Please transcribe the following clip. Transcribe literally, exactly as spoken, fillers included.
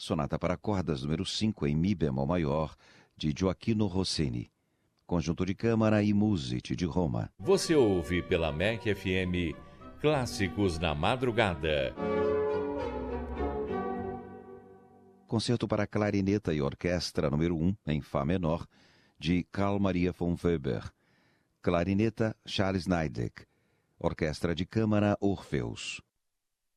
Sonata para cordas número cinco em Mi bemol maior, de Gioachino Rossini. Conjunto de câmara e Musik de Roma. Você ouve pela M E C F M Clássicos na Madrugada. Concerto para clarineta e orquestra número um em Fá menor, de Carl Maria von Weber. Clarineta, Charles Niedek. Orquestra de câmara, Orfeus.